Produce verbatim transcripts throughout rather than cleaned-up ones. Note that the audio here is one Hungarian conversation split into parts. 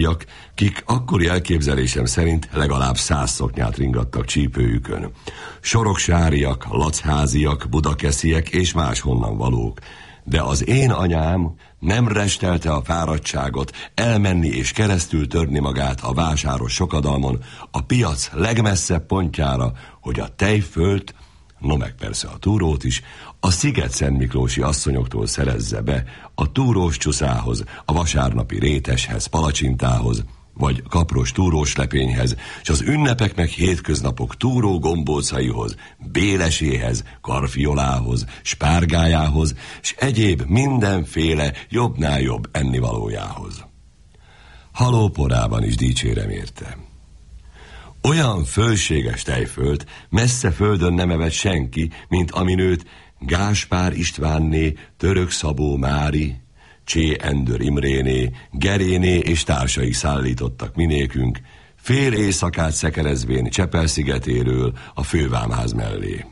kik akkori elképzelésem szerint legalább száz szoknyát ringattak csípőjükön. Soroksáriak, lacháziak, budakesziek és máshonnan valók. De az én anyám nem restelte a fáradtságot elmenni és keresztül törni magát a vásáros sokadalmon a piac legmesszebb pontjára, hogy a tejfölt, no meg persze a túrót is, a Sziget-Szentmiklósi asszonyoktól szerezze be a túrós csuszához, a vasárnapi réteshez, palacsintához, vagy kapros túrós lepényhez, és az ünnepek meg hétköznapok túró gombócaihoz, béleséhez, karfiolához, spárgájához, és egyéb mindenféle jobbnál jobb ennivalójához. Halóporában is dicsérem érte. Olyan fölséges tejfölt messze földön nem evett senki, mint amin őt Gáspár Istvánné, Török Szabó Mári, Csé Endőr Imréné, Geréné és társai szállítottak minékünk, fél éjszakát szekerezvén Csepel-szigetéről a fővámház mellé.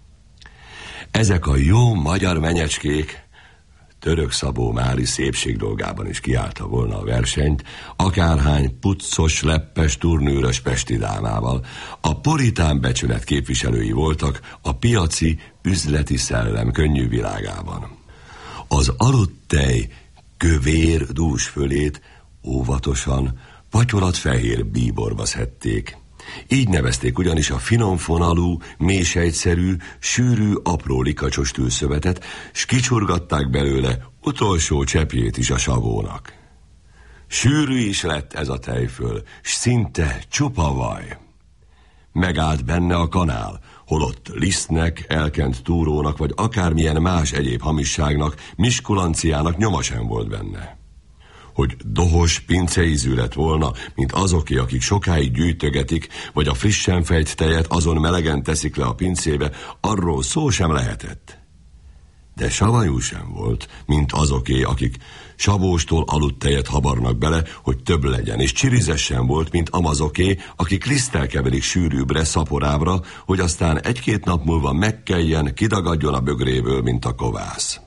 Ezek a jó magyar menyecskék, Török Szabó Mári szépségdolgában is kiállta volna a versenyt, akárhány puccos, leppes, turnőrös pesti dámával. A puritán becsület képviselői voltak a piaci, üzleti szellem könnyű világában. Az aludt tej kövér dús fölét óvatosan patyolatfehér bíborba szedték. Így nevezték ugyanis a finomfonalú, mélysejtszerű, sűrű, apró likacsos tűzszövetet, s kicsurgatták belőle utolsó cseppjét is a savónak. Sűrű is lett ez a tejföl, s szinte csupa vaj. Megállt benne a kanál, holott lisztnek, elkent túrónak, vagy akármilyen más egyéb hamisságnak, miskulanciának nyoma sem volt benne. Hogy dohos, pinceízű lett volna, mint azoké, akik sokáig gyűjtögetik, vagy a frissen fejt tejet azon melegen teszik le a pincébe, arról szó sem lehetett. De savanyú sem volt, mint azoké, akik savóstól aludt tejet habarnak bele, hogy több legyen, és csirizes sem volt, mint amazoké, akik liszttel keverik sűrűbbre, szaporábra, hogy aztán egy-két nap múlva megkeljen, kidagadjon a bögréből, mint a kovász.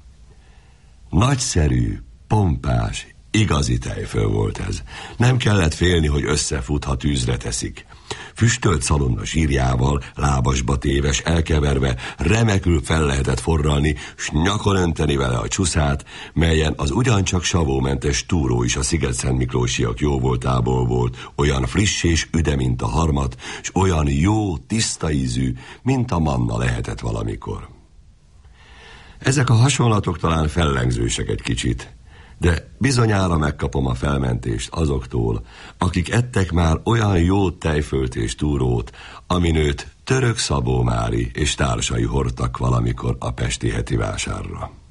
Nagyszerű, pompás, igazi tejföl volt ez. Nem kellett félni, hogy összefut, ha tűzre teszik. Füstölt szalonna zsírjával, lábasba téves, elkeverve, remekül fel lehetett forralni, s nyakon önteni vele a csuszát, melyen az ugyancsak savómentes túró is a Sziget-Szentmiklósiak jóvoltából volt, olyan friss és üde, mint a harmat, s olyan jó, tiszta ízű, mint a manna lehetett valamikor. Ezek a hasonlatok talán fellengzősek egy kicsit, de bizonyára megkapom a felmentést azoktól, akik ettek már olyan jó tejfölt és túrót, amin őt Török Szabó Mári és társai hordtak valamikor a pesti heti vásárra.